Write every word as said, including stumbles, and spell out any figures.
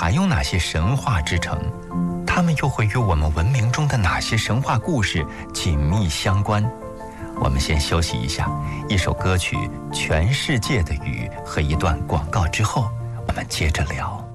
还有哪些神话之城？它们又会与我们文明中的哪些神话故事紧密相关？我们先休息一下，一首歌曲《全世界的雨》和一段广告之后，我们接着聊。